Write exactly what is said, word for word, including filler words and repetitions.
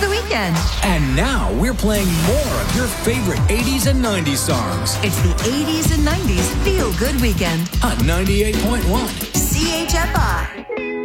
the weekend. And now we're playing more of your favorite eighties and nineties songs. It's the eighties and nineties Feel Good Weekend On ninety-eight point one. C H F I.